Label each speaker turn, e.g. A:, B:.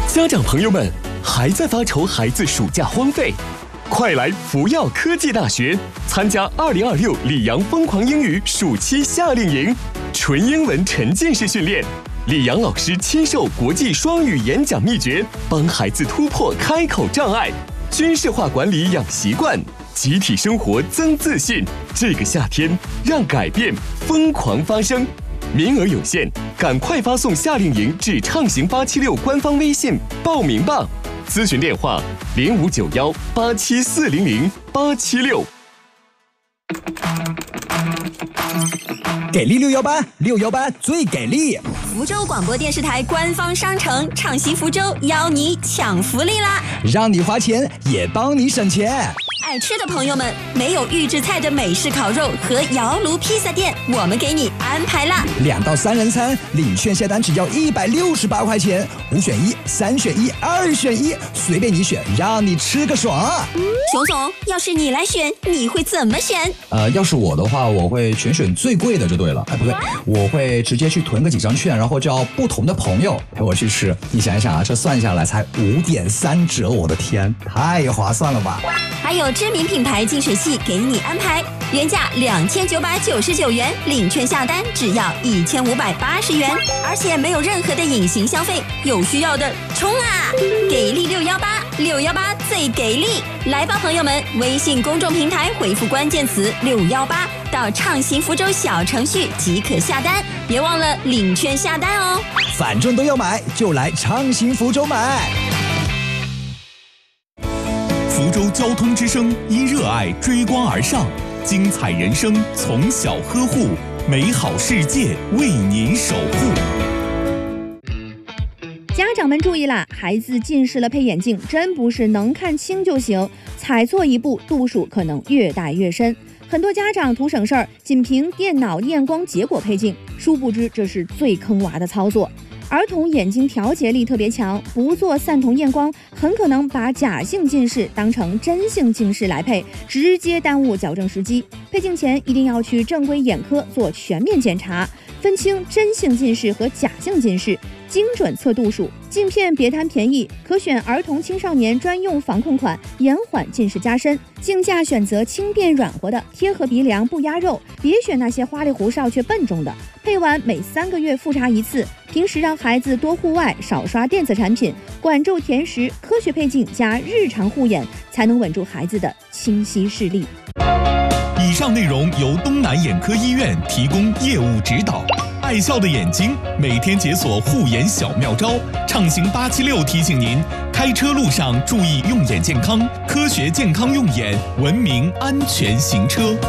A: 家长朋友们，还在发愁孩子暑假荒废？快来福耀科技大学参加2026里昂疯狂英语暑期夏令营，纯英文沉浸式训练，李阳老师亲授国际双语演讲秘诀，帮孩子突破开口障碍，军事化管理养习惯，集体生活增自信。这个夏天，让改变疯狂发生。名额有限，赶快发送夏令营至畅行876官方微信报名吧。咨询电话059187400876。
B: 给力618，618最给力！
C: 福州广播电视台官方商城畅行福州邀你抢福利啦！
B: 让你花钱也帮你省钱。
C: 爱吃的朋友们，没有预制菜的美式烤肉和窑炉披萨店，我们给你安排啦
B: ！2到3人餐，领券下单只要168块钱，5选1、3选1、2选1，随便你选，让你吃个爽。
C: 熊总，要是你来选，你会怎么选？
B: 要是我的话，我会全选最贵的就对了。不对，我会直接去囤个几张券，然后叫不同的朋友陪我去吃。你想一想啊，这算下来才5.3折，我的天，太划算了吧！
C: 还有知名品牌净水器给你安排，原价2999元，领券下单只要1580元，而且没有任何的隐形消费，有需要的冲啊！给力618最给力！来吧，朋友们，微信公众平台回复关键词618到畅行福州小程序即可下单，别忘了领券下单哦。
B: 反正都要买，就来畅行福州买。
D: 福州交通之声因热爱追光而上，精彩人生从小呵护，美好世界为您守护。
E: 家长们注意啦，孩子近视了配眼镜真不是能看清就行，踩错一步度数可能越带越深。很多家长图省事儿，仅凭电脑验光结果配镜，殊不知这是最坑娃的操作。儿童眼睛调节力特别强，不做散瞳验光，很可能把假性近视当成真性近视来配，直接耽误矫正时机。配镜前一定要去正规眼科做全面检查，分清真性近视和假性近视，精准测度数。镜片别贪便宜，可选儿童青少年专用防控款，延缓近视加深。镜架选择轻便软和的，贴合鼻梁不压肉，别选那些花里胡哨却笨重的。配完每3个月复查一次，平时让孩子多户外，少刷电子产品，管住甜食，科学配镜加日常护眼，才能稳住孩子的清晰视力。
D: 以上内容由东南眼科医院提供业务指导。爱笑的眼睛，每天解锁护眼小妙招。畅行876提醒您，开车路上注意用眼健康，科学健康用眼，文明安全行车。